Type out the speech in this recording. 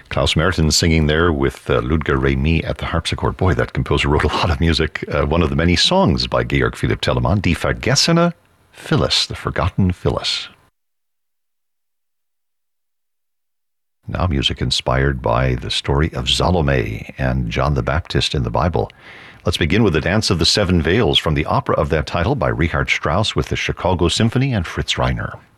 Klaus Merton singing there with Ludger Remy at the harpsichord. Boy, that composer wrote a lot of music. One of the many songs by Georg Philipp Telemann, Die Vergessene Phyllis, the Forgotten Phyllis. Now music inspired by the story of Salome and John the Baptist in the Bible. Let's begin with the Dance of the Seven Veils from the opera of that title by Richard Strauss with the Chicago Symphony and Fritz Reiner.